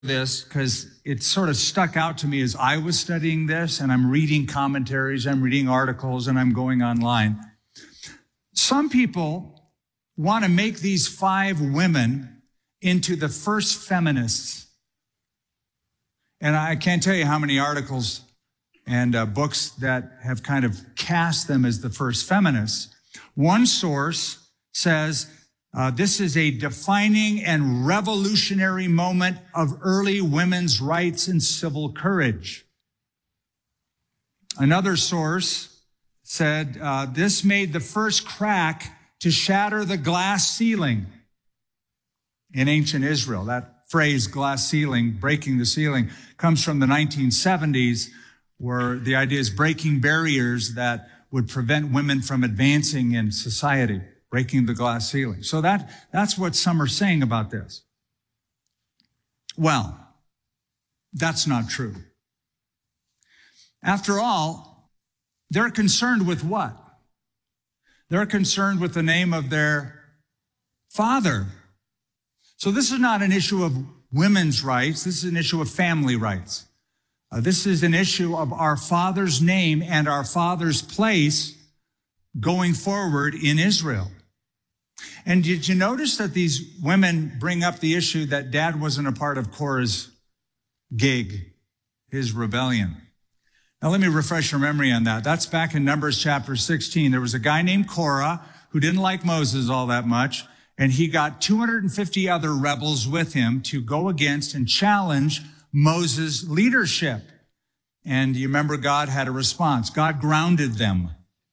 this because it sort of stuck out to me as I was studying this, and I'm reading commentaries, I'm reading articles, and I'm going online. Some people want to make these 5 women into the first feminists. And I can't tell you how many articles and books that have kind of cast them as the first feminists. One source says, this is a defining and revolutionary moment of early women's rights and civil courage. Another source said, this made the first crack to shatter the glass ceiling in ancient Israel. That phrase, glass ceiling, breaking the ceiling, comes from the 1970s, where the idea is breaking barriers that would prevent women from advancing in society. Breaking the glass ceiling. So that's what some are saying about this. Well, that's not true. After all, they're concerned with what? They're concerned with the name of their father. So this is not an issue of women's rights. This is an issue of family rights. This is an issue of our father's name and our father's place going forward in Israel. And did you notice that these women bring up the issue that dad wasn't a part of Korah's gig, his rebellion? Now, let me refresh your memory on that. That's back in Numbers chapter 16. There was a guy named Korah who didn't like Moses all that much, and he got 250 other rebels with him to go against and challenge Moses' leadership. And you remember God had a response. God grounded them.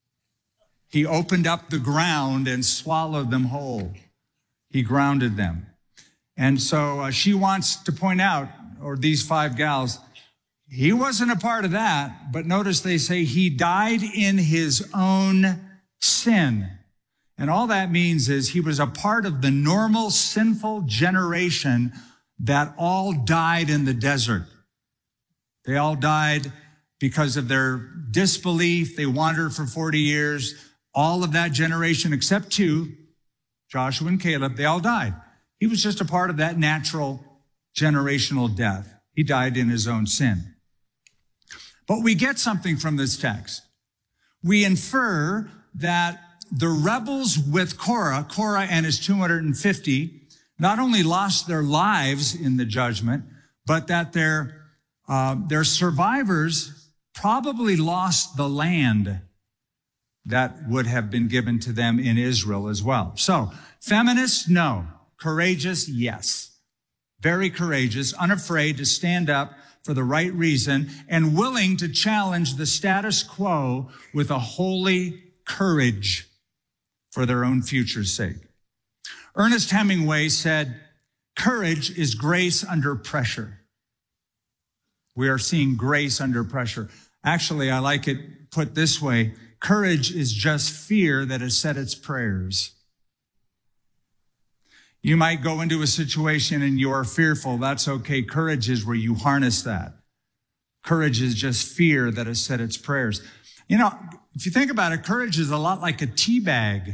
He opened up the ground and swallowed them whole. He grounded them. And so she wants to point out, or these 5 gals, he wasn't a part of that. But notice they say he died in his own sin. And all that means is he was a part of the normal sinful generation that all died in the desert. They all died because of their disbelief. They wandered for 40 years. All of that generation, except 2, Joshua and Caleb, they all died. He was just a part of that natural generational death. He died in his own sin. But we get something from this text. We infer that the rebels with Korah and his 250, not only lost their lives in the judgment, but that their survivors probably lost the land that would have been given to them in Israel as well. So, feminists, no. Courageous, yes. Very courageous, unafraid to stand up for the right reason, and willing to challenge the status quo with a holy courage for their own future's sake. Ernest Hemingway said, courage is grace under pressure. We are seeing grace under pressure. Actually, I like it put this way. Courage is just fear that has said its prayers. You might go into a situation and you are fearful. That's okay. Courage is where you harness that. Courage is just fear that has said its prayers. You know, if you think about it, courage is a lot like a tea bag.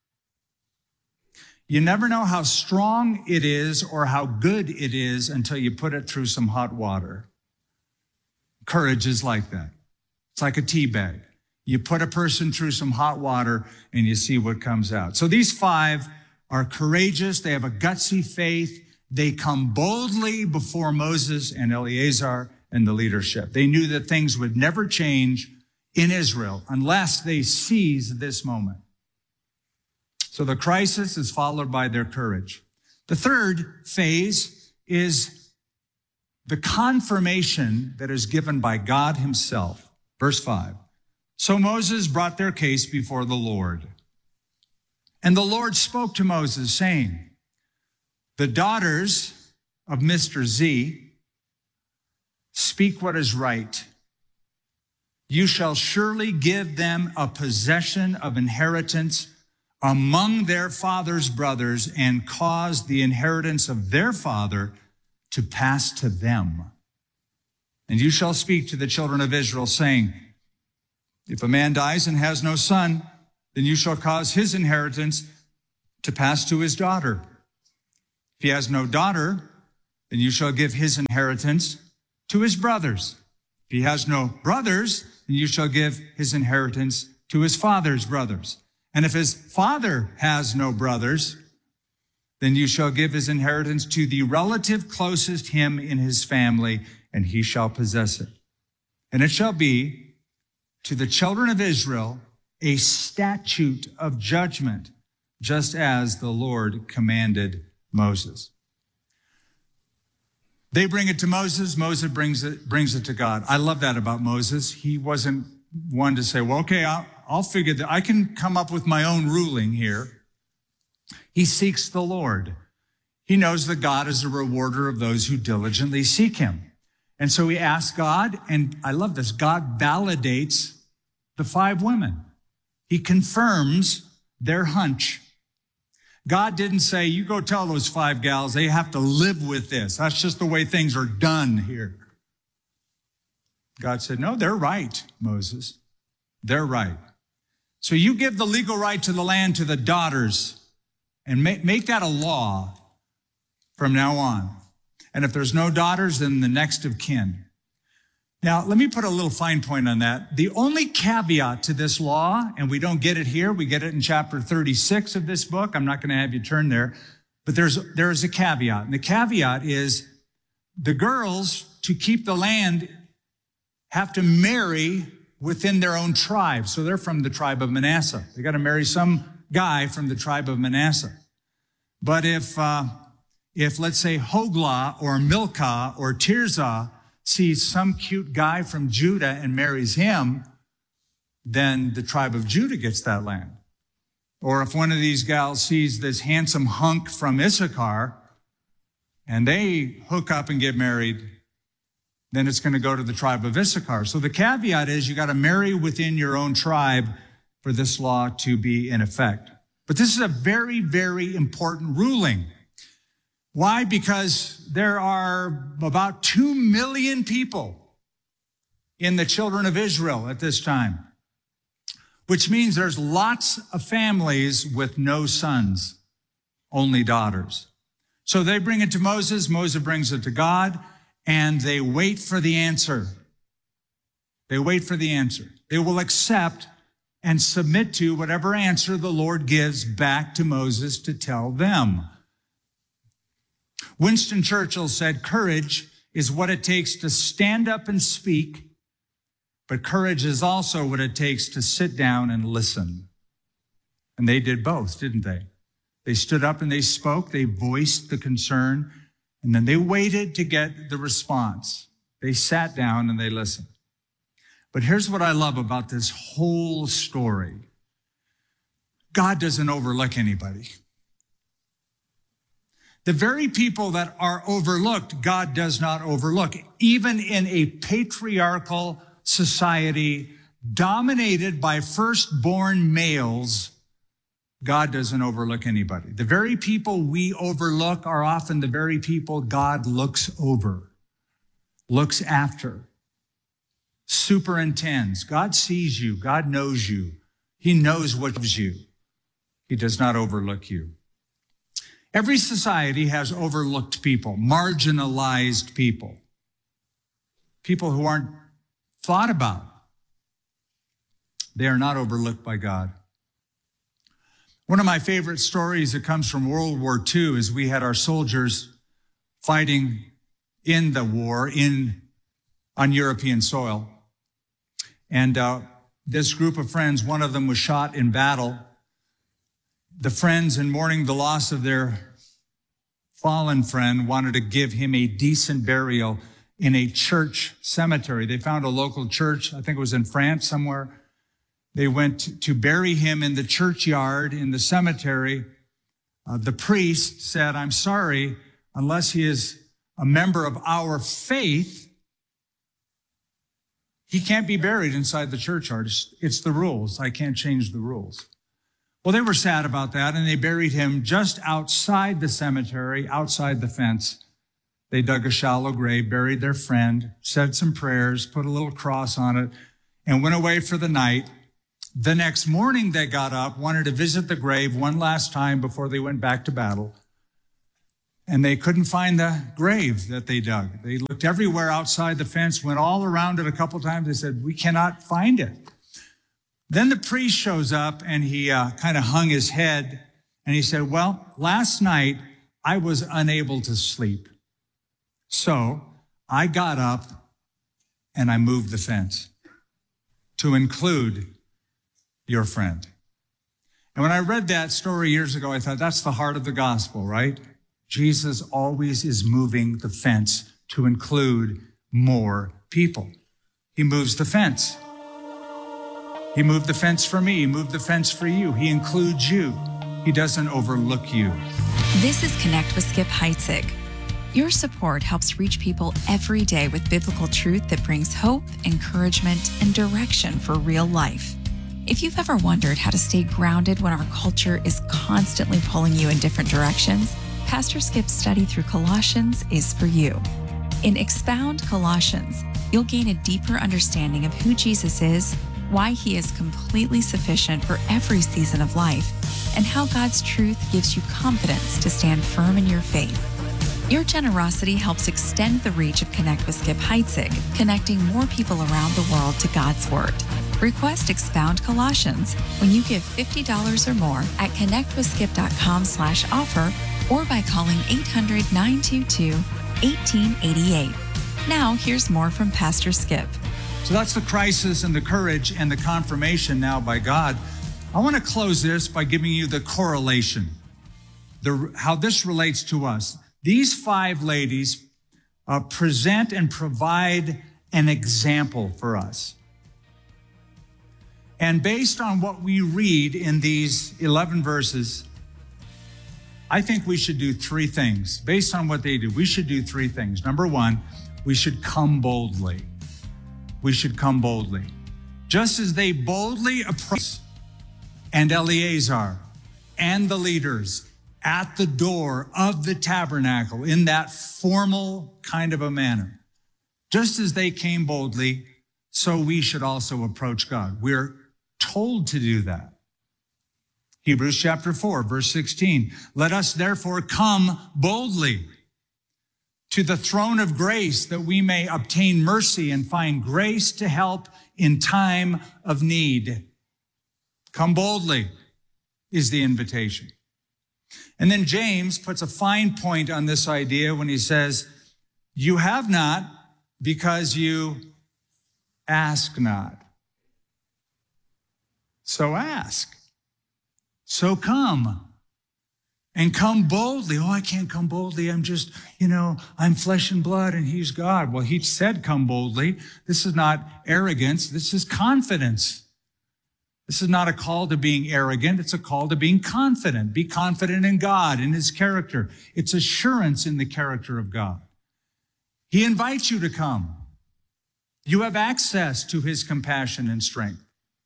You never know how strong it is or how good it is until you put it through some hot water. Courage is like that. It's like a tea bag. You put a person through some hot water and you see what comes out. So these 5 are courageous. They have a gutsy faith. They come boldly before Moses and Eleazar and the leadership. They knew that things would never change in Israel unless they seized this moment. So the crisis is followed by their courage. The third phase is the confirmation that is given by God himself. Verse 5. So Moses brought their case before the Lord. And the Lord spoke to Moses, saying, the daughters of Mr. Z speak what is right. You shall surely give them a possession of inheritance among their father's brothers and cause the inheritance of their father to pass to them. And you shall speak to the children of Israel, saying, if a man dies and has no son, then you shall cause his inheritance to pass to his daughter. If he has no daughter, then you shall give his inheritance to his brothers. If he has no brothers, then you shall give his inheritance to his father's brothers. And if his father has no brothers, then you shall give his inheritance to the relative closest him in his family, and he shall possess it. And it shall be to the children of Israel a statute of judgment, just as the Lord commanded Moses. They bring it to Moses. Moses brings it to God. I love that about Moses. He wasn't one to say, well, okay, I'll figure that I can come up with my own ruling here. He seeks the Lord. He knows that God is a rewarder of those who diligently seek him. And so he asks God, and I love this, God validates the 5 women. He confirms their hunch. God didn't say, you go tell those 5 gals, they have to live with this. That's just the way things are done here. God said, no, they're right, Moses. They're right. So you give the legal right to the land to the daughters and make that a law from now on. And if there's no daughters, then the next of kin. Now, let me put a little fine point on that. The only caveat to this law, and we don't get it here, we get it in chapter 36 of this book. I'm not going to have you turn there, but there is a caveat. And the caveat is the girls, to keep the land, have to marry within their own tribe. So they're from the tribe of Manasseh. They got to marry some guy from the tribe of Manasseh. But if let's say Hoglah or Milcah or Tirzah sees some cute guy from Judah and marries him, then the tribe of Judah gets that land. Or if one of these gals sees this handsome hunk from Issachar and they hook up and get married, then it's going to go to the tribe of Issachar. So the caveat is you got to marry within your own tribe for this law to be in effect. But this is a very, very important ruling. Why? Because there are about 2 million people in the children of Israel at this time, which means there's lots of families with no sons, only daughters. So they bring it to Moses. Moses brings it to God, and they wait for the answer. They wait for the answer. They will accept and submit to whatever answer the Lord gives back to Moses to tell them. Winston Churchill said, courage is what it takes to stand up and speak, but courage is also what it takes to sit down and listen. And they did both, didn't they? They stood up and they spoke, they voiced the concern, and then they waited to get the response. They sat down and they listened. But here's what I love about this whole story. God doesn't overlook anybody. The very people that are overlooked, God does not overlook. Even in a patriarchal society dominated by firstborn males, God doesn't overlook anybody. The very people we overlook are often the very people God looks over, looks after, superintends. God sees you. God knows you. He knows what loves you. He does not overlook you. Every society has overlooked people, marginalized people, people who aren't thought about. They are not overlooked by God. One of my favorite stories that comes from World War II is we had our soldiers fighting in the war on European soil. And this group of friends, one of them was shot in battle. The friends, in mourning the loss of their fallen friend, wanted to give him a decent burial in a church cemetery. They found a local church, I think it was in France somewhere. They went to bury him in the churchyard in the cemetery. The priest said, I'm sorry, unless he is a member of our faith, he can't be buried inside the churchyard. It's the rules. I can't change the rules. Well, they were sad about that, and they buried him just outside the cemetery, outside the fence. They dug a shallow grave, buried their friend, said some prayers, put a little cross on it, and went away for the night. The next morning, they got up, wanted to visit the grave one last time before they went back to battle. And they couldn't find the grave that they dug. They looked everywhere outside the fence, went all around it a couple times. They said, we cannot find it. Then the priest shows up and he kind of hung his head and he said, well, last night I was unable to sleep. So I got up and I moved the fence to include your friend. And when I read that story years ago, I thought that's the heart of the gospel, right? Jesus always is moving the fence to include more people. He moves the fence. He moved the fence for me. He moved the fence for you. He includes you. He doesn't overlook you. This is Connect with Skip Heitzig. Your support helps reach people every day with biblical truth that brings hope, encouragement, and direction for real life. If you've ever wondered how to stay grounded when our culture is constantly pulling you in different directions, Pastor Skip's study through Colossians is for you. In Expound Colossians, you'll gain a deeper understanding of who Jesus is, why he is completely sufficient for every season of life, and how God's truth gives you confidence to stand firm in your faith. Your generosity helps extend the reach of Connect with Skip Heitzig, connecting more people around the world to God's Word. Request Expound Colossians when you give $50 or more at connectwithskip.com/offer or by calling 800-922-1888. Now, here's more from Pastor Skip. So that's the crisis and the courage and the confirmation now by God. I want to close this by giving you the correlation, how this relates to us. These 5 ladies present and provide an example for us. And based on what we read in these 11 verses, I think we should do 3 things. Based on what they do, we should do 3 things. Number 1, we should come boldly. We should come boldly. Just as they boldly approached and Eleazar and the leaders at the door of the tabernacle in that formal kind of a manner. Just as they came boldly, so we should also approach God. We're told to do that. Hebrews chapter 4, verse 16. Let us therefore come boldly to the throne of grace that we may obtain mercy and find grace to help in time of need. Come boldly is the invitation. And then James puts a fine point on this idea when he says, you have not because you ask not. So ask. So come. And come boldly. Oh, I can't come boldly. I'm just, I'm flesh and blood and he's God. Well, he said come boldly. This is not arrogance. This is confidence. This is not a call to being arrogant. It's a call to being confident. Be confident in God, in his character. It's assurance in the character of God. He invites you to come. You have access to his compassion and strength.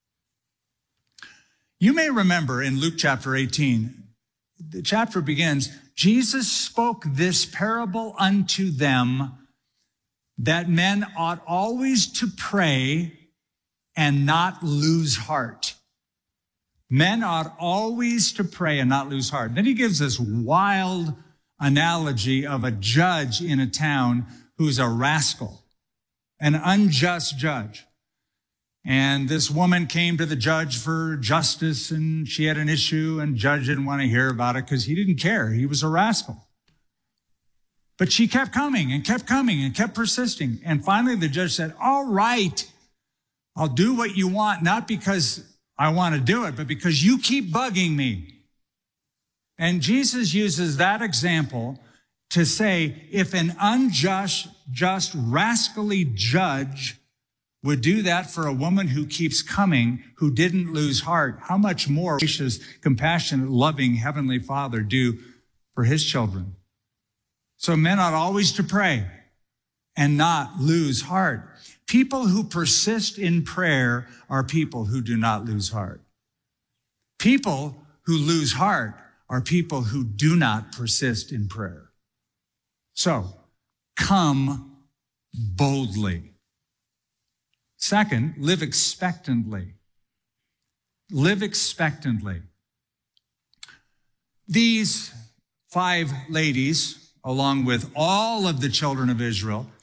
You may remember in Luke chapter 18, the chapter begins, Jesus spoke this parable unto them that men ought always to pray and not lose heart. Men ought always to pray and not lose heart. Then he gives this wild analogy of a judge in a town who's a rascal, an unjust judge. And this woman came to the judge for justice, and she had an issue, and the judge didn't want to hear about it because he didn't care. He was a rascal. But she kept coming and kept coming and kept persisting. And finally, the judge said, all right, I'll do what you want, not because I want to do it, but because you keep bugging me. And Jesus uses that example to say, if an unjust, rascally judge would do that for a woman who keeps coming, who didn't lose heart, how much more gracious, compassionate, loving Heavenly Father do for his children? So men ought always to pray and not lose heart. People who persist in prayer are people who do not lose heart. People who lose heart are people who do not persist in prayer. So, come boldly. Second, live expectantly. Live expectantly. These 5 ladies along with all of the children of Israel,